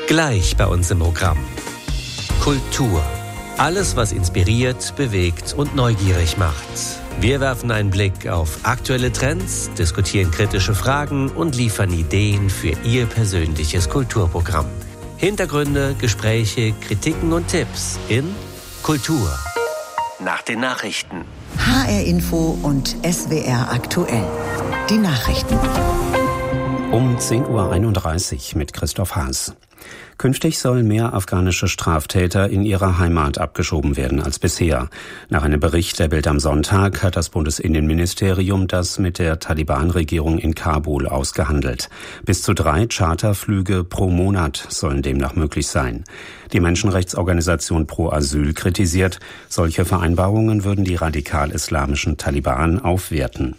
Gleich bei uns im Programm. Kultur. Alles, was inspiriert, bewegt und neugierig macht. Wir werfen einen Blick auf aktuelle Trends, diskutieren kritische Fragen und liefern Ideen für Ihr persönliches Kulturprogramm. Hintergründe, Gespräche, Kritiken und Tipps in Kultur. Nach den Nachrichten. HR Info und SWR aktuell. Die Nachrichten. Um 10.31 Uhr mit Christoph Haas. Künftig sollen mehr afghanische Straftäter in ihre Heimat abgeschoben werden als bisher. Nach einem Bericht der Bild am Sonntag hat das Bundesinnenministerium das mit der Taliban-Regierung in Kabul ausgehandelt. Bis zu 3 Charterflüge pro Monat sollen demnach möglich sein. Die Menschenrechtsorganisation Pro Asyl kritisiert, solche Vereinbarungen würden die radikal-islamischen Taliban aufwerten.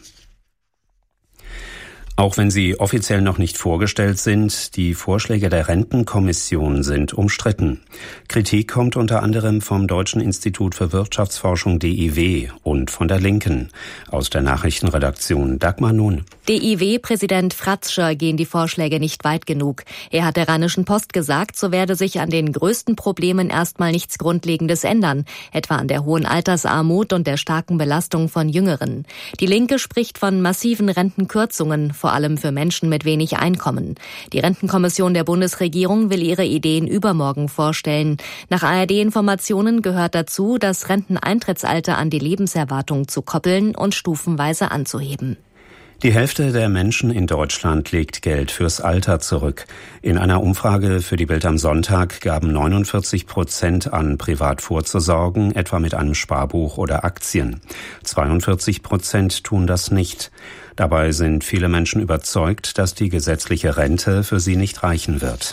Auch wenn sie offiziell noch nicht vorgestellt sind, die Vorschläge der Rentenkommission sind umstritten. Kritik kommt unter anderem vom Deutschen Institut für Wirtschaftsforschung DIW und von der Linken. Aus der Nachrichtenredaktion Dagmar Nun. DIW-Präsident Fratscher gehen die Vorschläge nicht weit genug. Er hat der Rheinischen Post gesagt, so werde sich an den größten Problemen erstmal nichts Grundlegendes ändern, etwa an der hohen Altersarmut und der starken Belastung von Jüngeren. Die Linke spricht von massiven Rentenkürzungen, vor allem für Menschen mit wenig Einkommen. Die Rentenkommission der Bundesregierung will ihre Ideen übermorgen vorstellen. Nach ARD-Informationen gehört dazu, das Renteneintrittsalter an die Lebenserwartung zu koppeln und stufenweise anzuheben. Die Hälfte der Menschen in Deutschland legt Geld fürs Alter zurück. In einer Umfrage für die Bild am Sonntag gaben 49% an, privat vorzusorgen, etwa mit einem Sparbuch oder Aktien. 42% tun das nicht. Dabei sind viele Menschen überzeugt, dass die gesetzliche Rente für sie nicht reichen wird.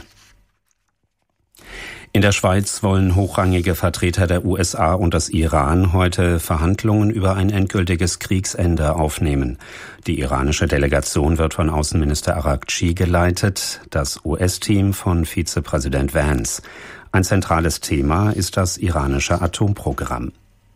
In der Schweiz wollen hochrangige Vertreter der USA und des Iran heute Verhandlungen über ein endgültiges Kriegsende aufnehmen. Die iranische Delegation wird von Außenminister Araghchi geleitet, das US-Team von Vizepräsident Vance. Ein zentrales Thema ist das iranische Atomprogramm.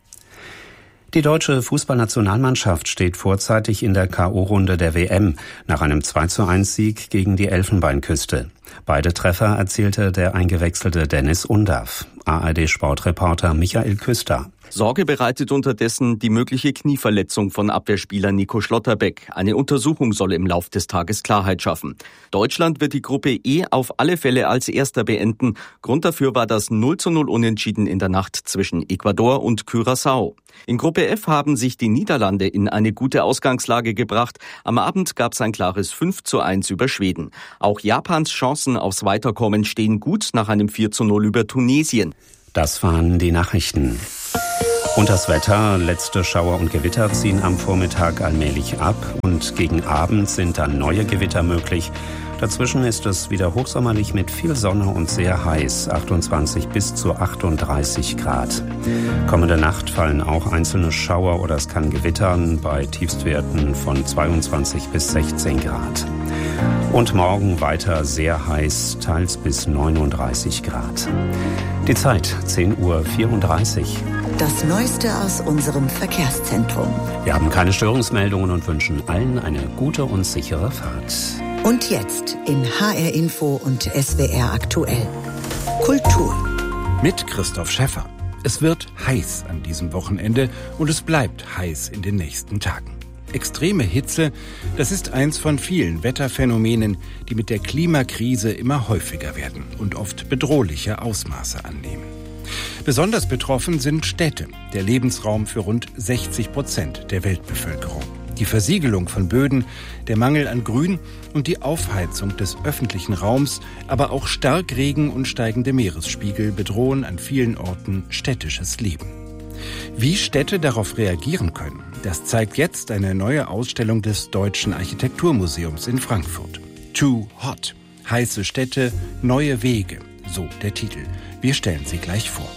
Die deutsche Fußballnationalmannschaft steht vorzeitig in der K.O.-Runde der WM nach einem 2:1-Sieg gegen die Elfenbeinküste. Beide Treffer erzielte der eingewechselte Dennis Undav. ARD-Sportreporter Michael Küster. Sorge bereitet unterdessen die mögliche Knieverletzung von Abwehrspieler Nico Schlotterbeck. Eine Untersuchung soll im Lauf des Tages Klarheit schaffen. Deutschland wird die Gruppe E auf alle Fälle als Erster beenden. Grund dafür war das 0:0 Unentschieden in der Nacht zwischen Ecuador und Curaçao. In Gruppe F haben sich die Niederlande in eine gute Ausgangslage gebracht. Am Abend gab es ein klares 5:1 über Schweden. Auch Japans Chancen aufs Weiterkommen stehen gut nach einem 4:0 über Tunesien. Das waren die Nachrichten. Und das Wetter, letzte Schauer und Gewitter ziehen am Vormittag allmählich ab und gegen Abend sind dann neue Gewitter möglich. Dazwischen ist es wieder hochsommerlich mit viel Sonne und sehr heiß, 28 bis zu 38 Grad. Kommende Nacht fallen auch einzelne Schauer oder es kann gewittern bei Tiefstwerten von 22 bis 16 Grad. Und morgen weiter sehr heiß, teils bis 39 Grad. Die Zeit 10:34 Uhr. Das Neueste aus unserem Verkehrszentrum. Wir haben keine Störungsmeldungen und wünschen allen eine gute und sichere Fahrt. Und jetzt in HR Info und SWR aktuell. Kultur. Mit Christoph Schäffer. Es wird heiß an diesem Wochenende und es bleibt heiß in den nächsten Tagen. Extreme Hitze, das ist eins von vielen Wetterphänomenen, die mit der Klimakrise immer häufiger werden und oft bedrohliche Ausmaße annehmen. Besonders betroffen sind Städte, der Lebensraum für rund 60% der Weltbevölkerung. Die Versiegelung von Böden, der Mangel an Grün und die Aufheizung des öffentlichen Raums, aber auch Starkregen und steigende Meeresspiegel bedrohen an vielen Orten städtisches Leben. Wie Städte darauf reagieren können, das zeigt jetzt eine neue Ausstellung des Deutschen Architekturmuseums in Frankfurt. Too Hot. Heiße Städte, neue Wege, so der Titel. Wir stellen sie gleich vor.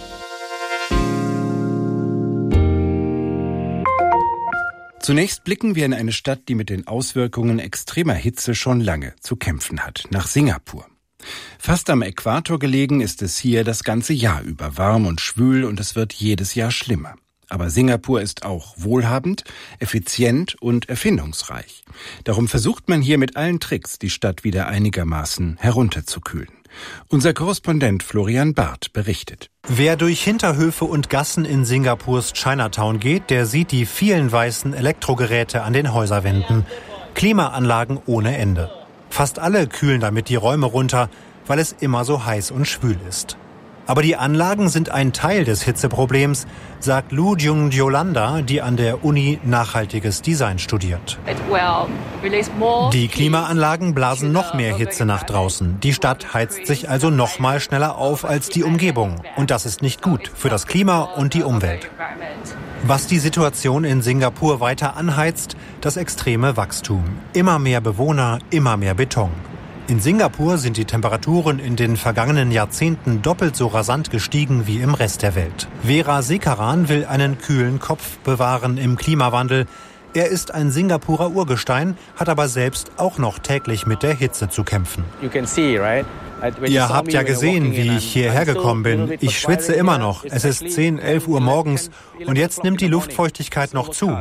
Zunächst blicken wir in eine Stadt, die mit den Auswirkungen extremer Hitze schon lange zu kämpfen hat, nach Singapur. Fast am Äquator gelegen ist es hier das ganze Jahr über warm und schwül und es wird jedes Jahr schlimmer. Aber Singapur ist auch wohlhabend, effizient und erfindungsreich. Darum versucht man hier mit allen Tricks, die Stadt wieder einigermaßen herunterzukühlen. Unser Korrespondent Florian Barth berichtet. Wer durch Hinterhöfe und Gassen in Singapurs Chinatown geht, der sieht die vielen weißen Elektrogeräte an den Häuserwänden. Klimaanlagen ohne Ende. Fast alle kühlen damit die Räume runter, weil es immer so heiß und schwül ist. Aber die Anlagen sind ein Teil des Hitzeproblems, sagt Lu Jung Yolanda, die an der Uni nachhaltiges Design studiert. Die Klimaanlagen blasen noch mehr Hitze nach draußen. Die Stadt heizt sich also noch mal schneller auf als die Umgebung. Und das ist nicht gut für das Klima und die Umwelt. Was die Situation in Singapur weiter anheizt, das extreme Wachstum. Immer mehr Bewohner, immer mehr Beton. In Singapur sind die Temperaturen in den vergangenen Jahrzehnten doppelt so rasant gestiegen wie im Rest der Welt. Vera Sekaran will einen kühlen Kopf bewahren im Klimawandel. Er ist ein Singapurer Urgestein, hat aber selbst auch noch täglich mit der Hitze zu kämpfen. Ihr habt ja gesehen, wie ich hierher gekommen bin. Ich schwitze immer noch. Es ist 10, 11 Uhr morgens und jetzt nimmt die Luftfeuchtigkeit noch zu.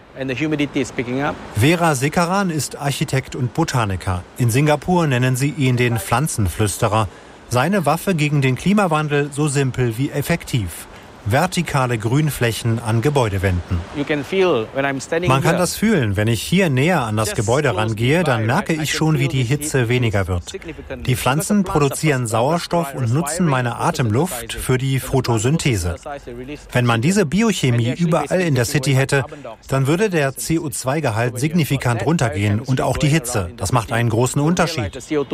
Vera Sekaran ist Architekt und Botaniker. In Singapur nennen sie ihn den Pflanzenflüsterer. Seine Waffe gegen den Klimawandel so simpel wie effektiv. Vertikale Grünflächen an Gebäudewänden. Man kann das fühlen. Wenn ich hier näher an das Gebäude rangehe, dann merke ich schon, wie die Hitze weniger wird. Die Pflanzen produzieren Sauerstoff und nutzen meine Atemluft für die Photosynthese. Wenn man diese Biochemie überall in der City hätte, dann würde der CO2-Gehalt signifikant runtergehen und auch die Hitze. Das macht einen großen Unterschied.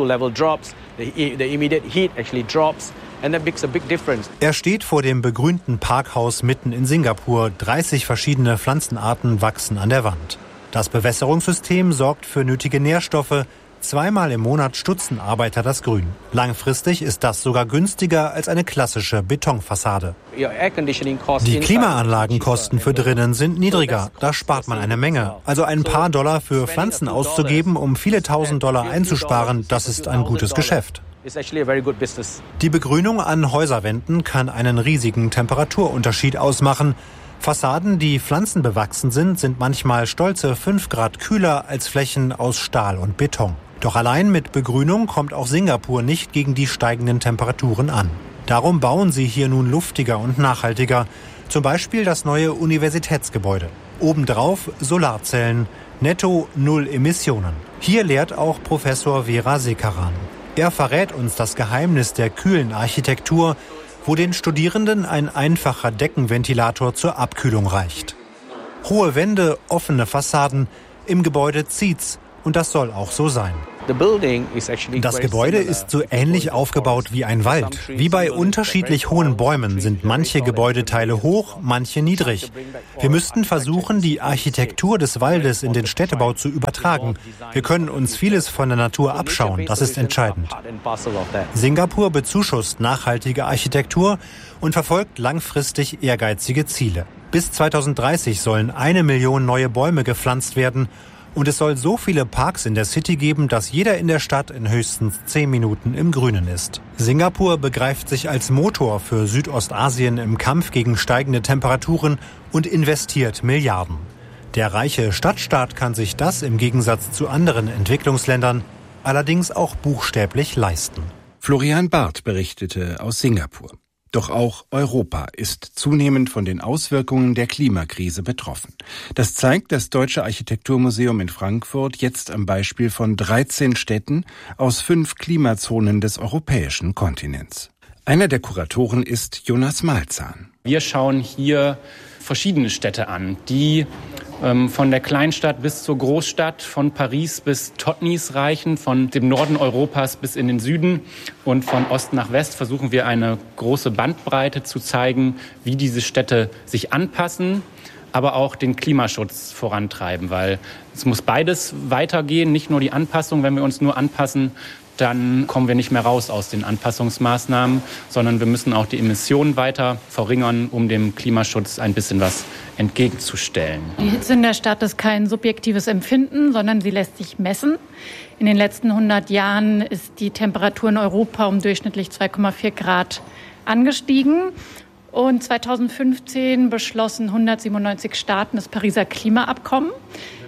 Er steht vor dem begrünten Parkhaus mitten in Singapur. 30 verschiedene Pflanzenarten wachsen an der Wand. Das Bewässerungssystem sorgt für nötige Nährstoffe. 2-mal im Monat stutzen Arbeiter das Grün. Langfristig ist das sogar günstiger als eine klassische Betonfassade. Die Klimaanlagenkosten für drinnen sind niedriger. Da spart man eine Menge. Also ein paar Dollar für Pflanzen auszugeben, um viele tausend Dollar einzusparen, das ist ein gutes Geschäft. Die Begrünung an Häuserwänden kann einen riesigen Temperaturunterschied ausmachen. Fassaden, die pflanzenbewachsen sind manchmal stolze 5 Grad kühler als Flächen aus Stahl und Beton. Doch allein mit Begrünung kommt auch Singapur nicht gegen die steigenden Temperaturen an. Darum bauen sie hier nun luftiger und nachhaltiger. Zum Beispiel das neue Universitätsgebäude. Obendrauf Solarzellen. Netto 0 Emissionen. Hier lehrt auch Professor Vera Sekaran. Er verrät uns das Geheimnis der kühlen Architektur, wo den Studierenden ein einfacher Deckenventilator zur Abkühlung reicht. Hohe Wände, offene Fassaden, im Gebäude zieht's und das soll auch so sein. Das Gebäude ist so ähnlich aufgebaut wie ein Wald. Wie bei unterschiedlich hohen Bäumen sind manche Gebäudeteile hoch, manche niedrig. Wir müssten versuchen, die Architektur des Waldes in den Städtebau zu übertragen. Wir können uns vieles von der Natur abschauen, das ist entscheidend. Singapur bezuschusst nachhaltige Architektur und verfolgt langfristig ehrgeizige Ziele. Bis 2030 sollen 1 Million neue Bäume gepflanzt werden. Und es soll so viele Parks in der City geben, dass jeder in der Stadt in höchstens 10 Minuten im Grünen ist. Singapur begreift sich als Motor für Südostasien im Kampf gegen steigende Temperaturen und investiert Milliarden. Der reiche Stadtstaat kann sich das im Gegensatz zu anderen Entwicklungsländern allerdings auch buchstäblich leisten. Florian Barth berichtete aus Singapur. Doch auch Europa ist zunehmend von den Auswirkungen der Klimakrise betroffen. Das zeigt das Deutsche Architekturmuseum in Frankfurt jetzt am Beispiel von 13 Städten aus 5 Klimazonen des europäischen Kontinents. Einer der Kuratoren ist Jonas Malzahn. Wir schauen hier verschiedene Städte an, die von der Kleinstadt bis zur Großstadt, von Paris bis Totnes reichen, von dem Norden Europas bis in den Süden und von Ost nach West versuchen wir eine große Bandbreite zu zeigen, wie diese Städte sich anpassen, aber auch den Klimaschutz vorantreiben, weil es muss beides weitergehen, nicht nur die Anpassung. Wenn wir uns nur anpassen, dann kommen wir nicht mehr raus aus den Anpassungsmaßnahmen, sondern wir müssen auch die Emissionen weiter verringern, um dem Klimaschutz ein bisschen was entgegenzustellen. Die Hitze in der Stadt ist kein subjektives Empfinden, sondern sie lässt sich messen. In den letzten 100 Jahren ist die Temperatur in Europa um durchschnittlich 2,4 Grad angestiegen. Und 2015 beschlossen 197 Staaten das Pariser Klimaabkommen.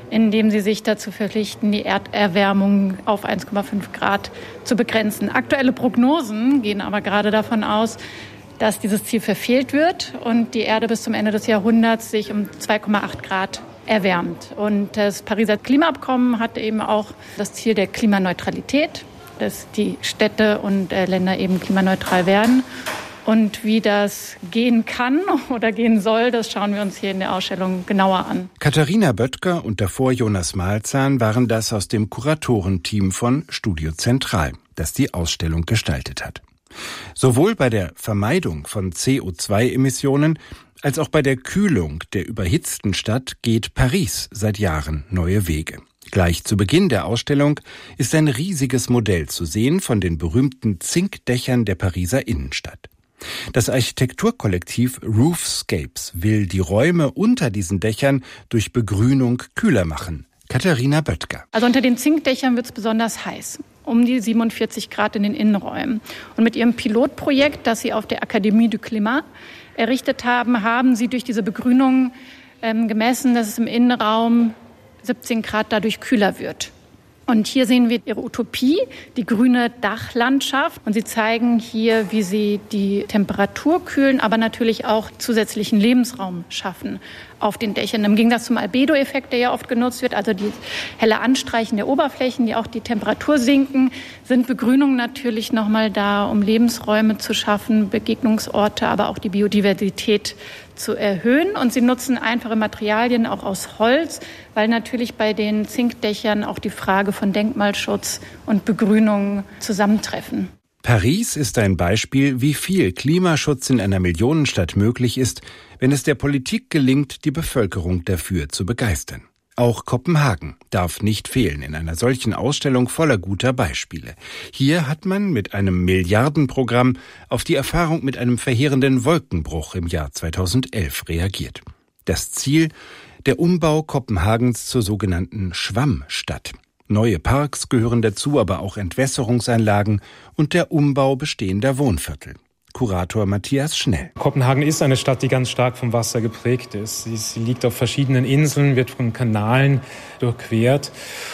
indem sie sich dazu verpflichten, die Erderwärmung auf 1,5 Grad zu begrenzen. Aktuelle Prognosen gehen aber gerade davon aus, dass dieses Ziel verfehlt wird und die Erde bis zum Ende des Jahrhunderts sich um 2,8 Grad erwärmt. Und das Pariser Klimaabkommen hat eben auch das Ziel der Klimaneutralität, dass die Städte und Länder eben klimaneutral werden. Und wie das gehen kann oder gehen soll, das schauen wir uns hier in der Ausstellung genauer an. Katharina Böttger und davor Jonas Malzahn waren das aus dem Kuratorenteam von Studio Zentral, das die Ausstellung gestaltet hat. Sowohl bei der Vermeidung von CO2-Emissionen als auch bei der Kühlung der überhitzten Stadt geht Paris seit Jahren neue Wege. Gleich zu Beginn der Ausstellung ist ein riesiges Modell zu sehen von den berühmten Zinkdächern der Pariser Innenstadt. Das Architekturkollektiv Roofscapes will die Räume unter diesen Dächern durch Begrünung kühler machen. Katharina Böttger. Also unter den Zinkdächern wird es besonders heiß, um die 47 Grad in den Innenräumen. Und mit ihrem Pilotprojekt, das sie auf der Académie du Climat errichtet haben, haben sie durch diese Begrünung gemessen, dass es im Innenraum 17 Grad dadurch kühler wird. Und hier sehen wir ihre Utopie, die grüne Dachlandschaft. Und sie zeigen hier, wie sie die Temperatur kühlen, aber natürlich auch zusätzlichen Lebensraum schaffen auf den Dächern. Im Gegensatz zum Albedo-Effekt, der ja oft genutzt wird, also die helle Anstreichen der Oberflächen, die auch die Temperatur sinken, sind Begrünungen natürlich nochmal da, um Lebensräume zu schaffen, Begegnungsorte, aber auch die Biodiversität zu erhöhen. Und sie nutzen einfache Materialien auch aus Holz, weil natürlich bei den Zinkdächern auch die Frage von Denkmalschutz und Begrünung zusammentreffen. Paris ist ein Beispiel, wie viel Klimaschutz in einer Millionenstadt möglich ist, wenn es der Politik gelingt, die Bevölkerung dafür zu begeistern. Auch Kopenhagen darf nicht fehlen in einer solchen Ausstellung voller guter Beispiele. Hier hat man mit einem Milliardenprogramm auf die Erfahrung mit einem verheerenden Wolkenbruch im Jahr 2011 reagiert. Das Ziel: der Umbau Kopenhagens zur sogenannten Schwammstadt. Neue Parks gehören dazu, aber auch Entwässerungsanlagen und der Umbau bestehender Wohnviertel. Kurator Matthias Schnell. Kopenhagen ist eine Stadt, die ganz stark vom Wasser geprägt ist. Sie liegt auf verschiedenen Inseln, wird von Kanalen durchquert.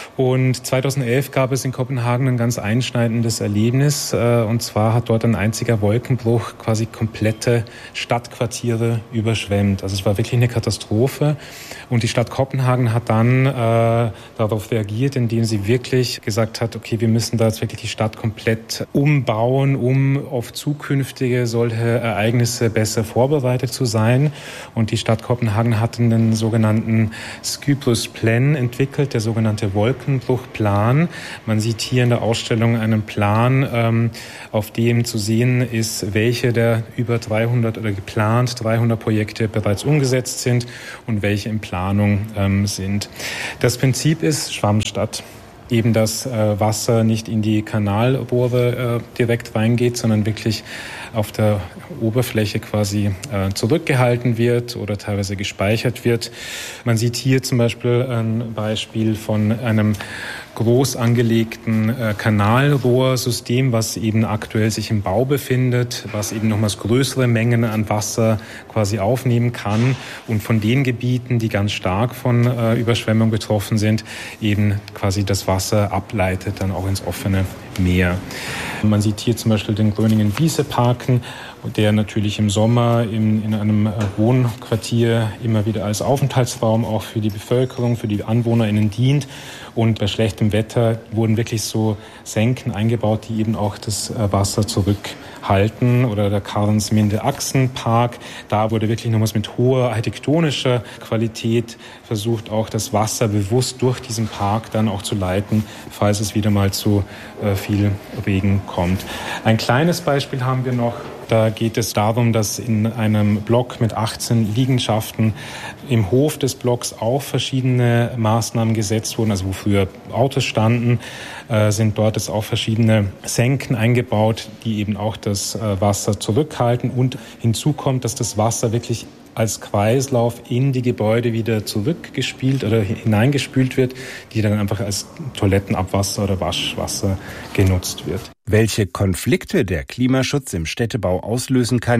Und 2011 gab es in Kopenhagen ein ganz einschneidendes Erlebnis. Und zwar hat dort ein einziger Wolkenbruch quasi komplette Stadtquartiere überschwemmt. Also es war wirklich eine Katastrophe. Und die Stadt Kopenhagen hat dann darauf reagiert, indem sie wirklich gesagt hat, okay, wir müssen da jetzt wirklich die Stadt komplett umbauen, um auf zukünftige solche Ereignisse besser vorbereitet zu sein. Und die Stadt Kopenhagen hat einen sogenannten Skypusplan entwickelt, der sogenannte Wolkenbruchplan. Man sieht hier in der Ausstellung einen Plan, auf dem zu sehen ist, welche der über 300 oder geplant 300 Projekte bereits umgesetzt sind und welche in Planung sind. Das Prinzip ist Schwammstadt. Eben, dass Wasser nicht in die Kanalrohre direkt reingeht, sondern wirklich auf der Oberfläche quasi zurückgehalten wird oder teilweise gespeichert wird. Man sieht hier zum Beispiel ein Beispiel von einem groß angelegten Kanalrohrsystem, was eben aktuell sich im Bau befindet, was eben nochmals größere Mengen an Wasser quasi aufnehmen kann und von den Gebieten, die ganz stark von Überschwemmung betroffen sind, eben quasi das Wasser ableitet dann auch ins offene Meer. Man sieht hier zum Beispiel den Gröningen-Wiese-Parken, der natürlich im Sommer in einem Wohnquartier immer wieder als Aufenthaltsraum auch für die Bevölkerung, für die AnwohnerInnen dient. Und bei schlechtem Wetter wurden wirklich so Senken eingebaut, die eben auch das Wasser zurückhalten. Oder der Karlsminde-Achsen-Park, da wurde wirklich nochmals mit hoher architektonischer Qualität versucht, auch das Wasser bewusst durch diesen Park dann auch zu leiten, falls es wieder mal zu viel Regen kommt. Ein kleines Beispiel haben wir noch. Da geht es darum, dass in einem Block mit 18 Liegenschaften im Hof des Blocks auch verschiedene Maßnahmen gesetzt wurden. Also wo früher Autos standen, sind dort jetzt auch verschiedene Senken eingebaut, die eben auch das Wasser zurückhalten. Und hinzu kommt, dass das Wasser wirklich als Kreislauf in die Gebäude wieder zurückgespült oder hineingespült wird, die dann einfach als Toilettenabwasser oder Waschwasser genutzt wird. Welche Konflikte der Klimaschutz im Städtebau auslösen kann,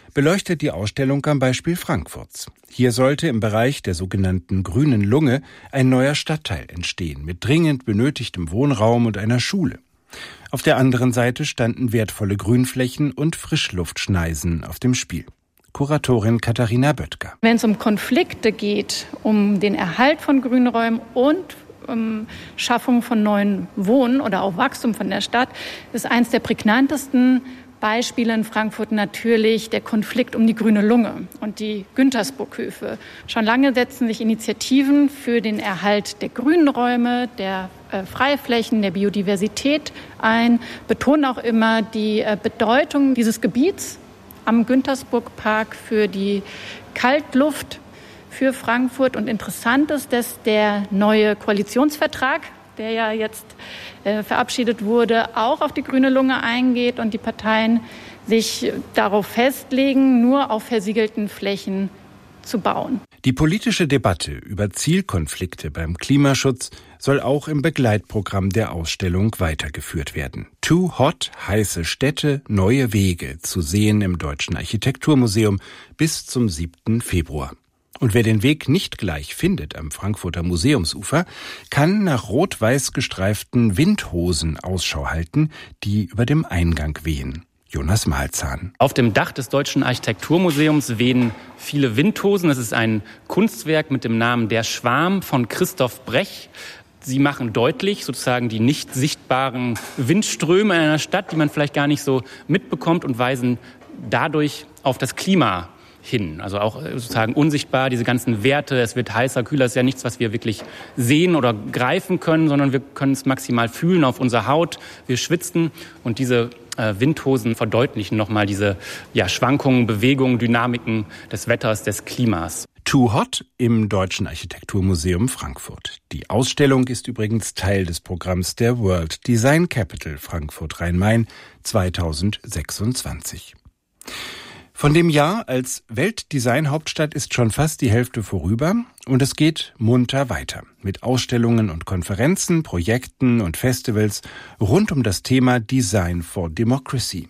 beleuchtet die Ausstellung am Beispiel Frankfurts. Hier sollte im Bereich der sogenannten Grünen Lunge ein neuer Stadtteil entstehen, mit dringend benötigtem Wohnraum und einer Schule. Auf der anderen Seite standen wertvolle Grünflächen und Frischluftschneisen auf dem Spiel. Kuratorin Katharina Böttger. Wenn es um Konflikte geht, um den Erhalt von Grünräumen und Schaffung von neuen Wohn- oder auch Wachstum von der Stadt, ist eines der prägnantesten Beispiele in Frankfurt natürlich der Konflikt um die Grüne Lunge und die Güntersburghöfe. Schon lange setzen sich Initiativen für den Erhalt der grünen Räume, der Freiflächen, der Biodiversität ein, betonen auch immer die Bedeutung dieses Gebiets am Güntersburgpark für die Kaltluft für Frankfurt. Und interessant ist, dass der neue Koalitionsvertrag, der ja jetzt verabschiedet wurde, auch auf die Grüne Lunge eingeht und die Parteien sich darauf festlegen, nur auf versiegelten Flächen zu bauen. Die politische Debatte über Zielkonflikte beim Klimaschutz soll auch im Begleitprogramm der Ausstellung weitergeführt werden. Too Hot, heiße Städte, neue Wege zu sehen im Deutschen Architekturmuseum bis zum 7. Februar. Und wer den Weg nicht gleich findet am Frankfurter Museumsufer, kann nach rot-weiß gestreiften Windhosen Ausschau halten, die über dem Eingang wehen. Jonas Malzahn. Auf dem Dach des Deutschen Architekturmuseums wehen viele Windhosen. Es ist ein Kunstwerk mit dem Namen Der Schwarm von Christoph Brech. Sie machen deutlich sozusagen die nicht sichtbaren Windströme in einer Stadt, die man vielleicht gar nicht so mitbekommt, und weisen dadurch auf das Klima hin. Also auch sozusagen unsichtbar, diese ganzen Werte, es wird heißer, kühler, ist ja nichts, was wir wirklich sehen oder greifen können, sondern wir können es maximal fühlen auf unserer Haut. Wir schwitzen, und diese Windhosen verdeutlichen nochmal diese Schwankungen, Bewegungen, Dynamiken des Wetters, des Klimas. Too Hot im Deutschen Architekturmuseum Frankfurt. Die Ausstellung ist übrigens Teil des Programms der World Design Capital Frankfurt Rhein-Main 2026. Von dem Jahr als Weltdesign-Hauptstadt ist schon fast die Hälfte vorüber, und es geht munter weiter mit Ausstellungen und Konferenzen, Projekten und Festivals rund um das Thema Design for Democracy.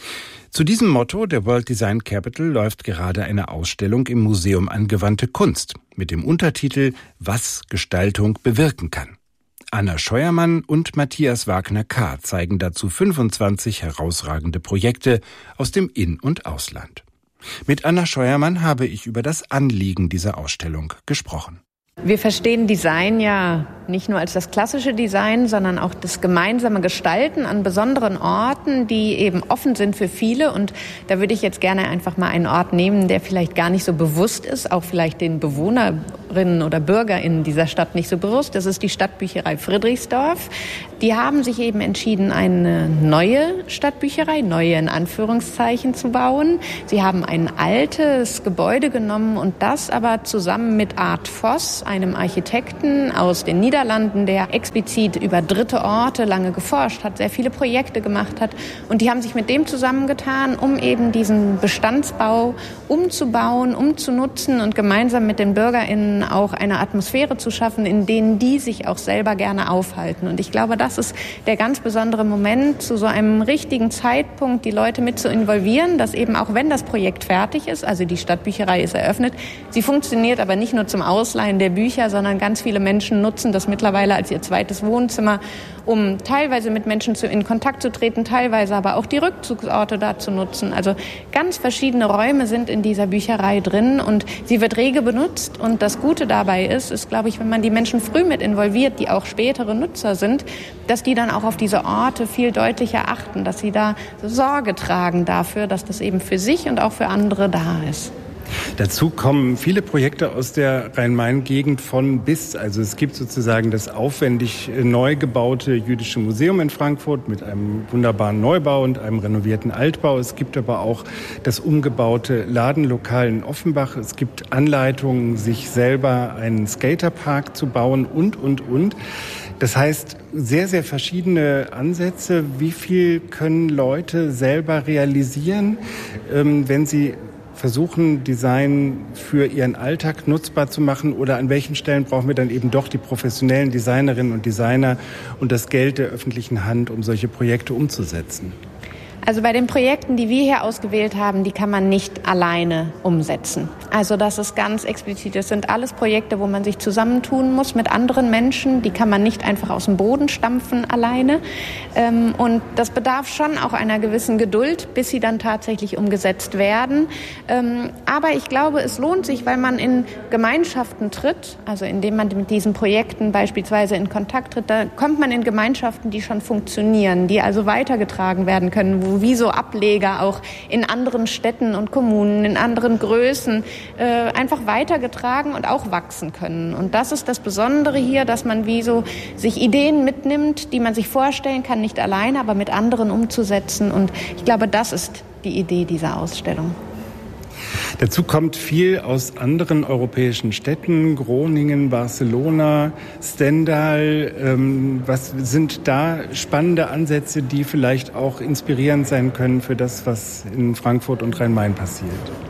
Zu diesem Motto der World Design Capital läuft gerade eine Ausstellung im Museum Angewandte Kunst mit dem Untertitel »Was Gestaltung bewirken kann«. Anna Scheuermann und Matthias Wagner-Kahr zeigen dazu 25 herausragende Projekte aus dem In- und Ausland. Mit Anna Scheuermann habe ich über das Anliegen dieser Ausstellung gesprochen. Wir verstehen Design ja nicht nur als das klassische Design, sondern auch das gemeinsame Gestalten an besonderen Orten, die eben offen sind für viele. Und da würde ich jetzt gerne einfach mal einen Ort nehmen, der vielleicht gar nicht so bewusst ist, auch vielleicht den Bewohnerinnen oder BürgerInnen dieser Stadt nicht so bewusst. Das ist die Stadtbücherei Friedrichsdorf. Die haben sich eben entschieden, eine neue Stadtbücherei, neue in Anführungszeichen, zu bauen. Sie haben ein altes Gebäude genommen und das aber zusammen mit Art Voss, einem Architekten aus den Niederlanden, der explizit über dritte Orte lange geforscht hat, sehr viele Projekte gemacht hat. Und die haben sich mit dem zusammengetan, um eben diesen Bestandsbau umzubauen, umzunutzen und gemeinsam mit den BürgerInnen auch eine Atmosphäre zu schaffen, in denen die sich auch selber gerne aufhalten. Und ich glaube, das ist der ganz besondere Moment, zu so einem richtigen Zeitpunkt die Leute mit zu involvieren, dass eben auch wenn das Projekt fertig ist, also die Stadtbücherei ist eröffnet, sie funktioniert aber nicht nur zum Ausleihen der Bücher, sondern ganz viele Menschen nutzen das mittlerweile als ihr zweites Wohnzimmer, um teilweise mit Menschen in Kontakt zu treten, teilweise aber auch die Rückzugsorte da zu nutzen. Also ganz verschiedene Räume sind in dieser Bücherei drin und sie wird rege benutzt. Und das Gute dabei ist, glaube ich, wenn man die Menschen früh mit involviert, die auch spätere Nutzer sind, dass die dann auch auf diese Orte viel deutlicher achten, dass sie da Sorge tragen dafür, dass das eben für sich und auch für andere da ist. Dazu kommen viele Projekte aus der Rhein-Main-Gegend von bis. Also es gibt sozusagen das aufwendig neu gebaute Jüdische Museum in Frankfurt mit einem wunderbaren Neubau und einem renovierten Altbau. Es gibt aber auch das umgebaute Ladenlokal in Offenbach. Es gibt Anleitungen, sich selber einen Skaterpark zu bauen und. Das heißt, sehr, sehr verschiedene Ansätze. Wie viel können Leute selber realisieren, wenn sie versuchen, Design für ihren Alltag nutzbar zu machen, oder an welchen Stellen brauchen wir dann eben doch die professionellen Designerinnen und Designer und das Geld der öffentlichen Hand, um solche Projekte umzusetzen? Also bei den Projekten, die wir hier ausgewählt haben, die kann man nicht alleine umsetzen. Also das ist ganz explizit. Das sind alles Projekte, wo man sich zusammentun muss mit anderen Menschen. Die kann man nicht einfach aus dem Boden stampfen alleine. Und das bedarf schon auch einer gewissen Geduld, bis sie dann tatsächlich umgesetzt werden. Aber ich glaube, es lohnt sich, weil man in Gemeinschaften tritt, also indem man mit diesen Projekten beispielsweise in Kontakt tritt, da kommt man in Gemeinschaften, die schon funktionieren, die also weitergetragen werden können, wo wie so Ableger auch in anderen Städten und Kommunen, in anderen Größen einfach weitergetragen und auch wachsen können. Und das ist das Besondere hier, dass man wie so sich Ideen mitnimmt, die man sich vorstellen kann, nicht alleine, aber mit anderen umzusetzen. Und ich glaube, das ist die Idee dieser Ausstellung. Dazu kommt viel aus anderen europäischen Städten, Groningen, Barcelona, Stendal. Was sind da spannende Ansätze, die vielleicht auch inspirierend sein können für das, was in Frankfurt und Rhein-Main passiert?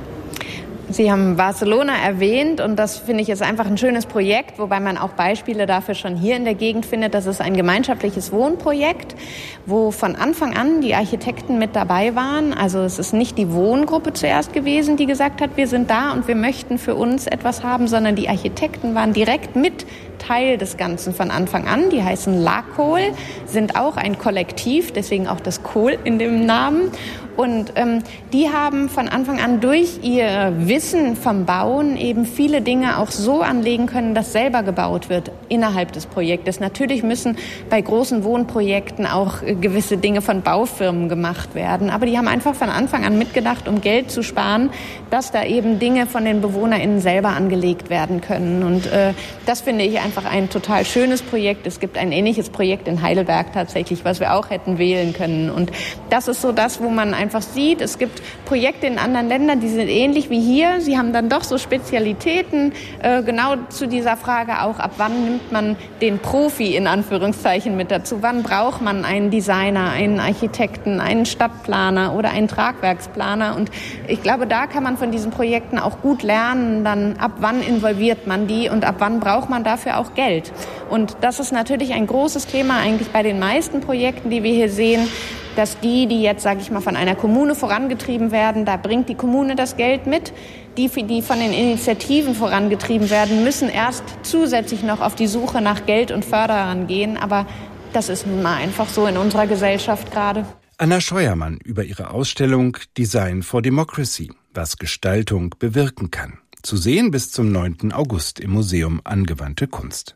Sie haben Barcelona erwähnt und das finde ich ist einfach ein schönes Projekt, wobei man auch Beispiele dafür schon hier in der Gegend findet. Das ist ein gemeinschaftliches Wohnprojekt, wo von Anfang an die Architekten mit dabei waren. Also es ist nicht die Wohngruppe zuerst gewesen, die gesagt hat, wir sind da und wir möchten für uns etwas haben, sondern die Architekten waren direkt mit Teil des Ganzen von Anfang an. Die heißen LACOL, sind auch ein Kollektiv, deswegen auch das Kohl in dem Namen. Und die haben von Anfang an durch ihr Wissen vom Bauen eben viele Dinge auch so anlegen können, dass selber gebaut wird innerhalb des Projektes. Natürlich müssen bei großen Wohnprojekten auch gewisse Dinge von Baufirmen gemacht werden. Aber die haben einfach von Anfang an mitgedacht, um Geld zu sparen, dass da eben Dinge von den BewohnerInnen selber angelegt werden können. Und das finde ich einfach ein total schönes Projekt. Es gibt ein ähnliches Projekt in Heidelberg tatsächlich, was wir auch hätten wählen können. Und das ist so das, wo man einfach sieht, es gibt Projekte in anderen Ländern, die sind ähnlich wie hier. Sie haben dann doch so Spezialitäten, genau zu dieser Frage auch, ab wann nimmt man den Profi in Anführungszeichen mit dazu? Wann braucht man einen Designer, einen Architekten, einen Stadtplaner oder einen Tragwerksplaner? Und ich glaube, da kann man von diesen Projekten auch gut lernen, dann ab wann involviert man die und ab wann braucht man dafür auch Geld. Und das ist natürlich ein großes Thema eigentlich bei den meisten Projekten, die wir hier sehen, dass die jetzt, sage ich mal, von einer Kommune vorangetrieben werden, da bringt die Kommune das Geld mit. Die von den Initiativen vorangetrieben werden, müssen erst zusätzlich noch auf die Suche nach Geld und Förderern gehen. Aber das ist nun mal einfach so in unserer Gesellschaft gerade. Anna Scheuermann über ihre Ausstellung Design for Democracy, was Gestaltung bewirken kann. Zu sehen bis zum 9. August im Museum Angewandte Kunst.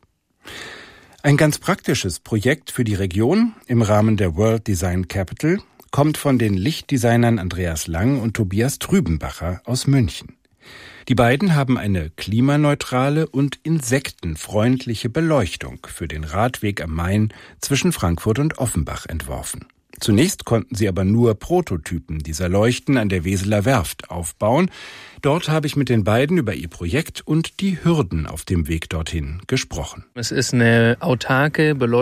Ein ganz praktisches Projekt für die Region im Rahmen der World Design Capital kommt von den Lichtdesignern Andreas Lang und Tobias Trübenbacher aus München. Die beiden haben eine klimaneutrale und insektenfreundliche Beleuchtung für den Radweg am Main zwischen Frankfurt und Offenbach entworfen. Zunächst konnten sie aber nur Prototypen dieser Leuchten an der Weseler Werft aufbauen. Dort habe ich mit den beiden über ihr Projekt und die Hürden auf dem Weg dorthin gesprochen. Es ist eine autarke Beleuchtung